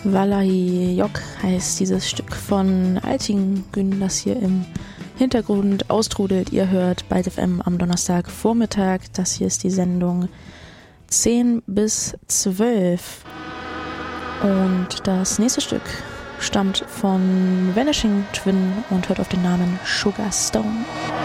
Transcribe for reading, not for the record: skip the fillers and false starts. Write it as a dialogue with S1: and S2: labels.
S1: Wallahi Yok heißt dieses Stück von Altingün, das hier im Hintergrund austrudelt. Ihr hört Byte FM am Donnerstagvormittag. Das hier ist die Sendung 10 bis 12. Und das nächste Stück stammt von Vanishing Twin und hört auf den Namen Sugar Stone.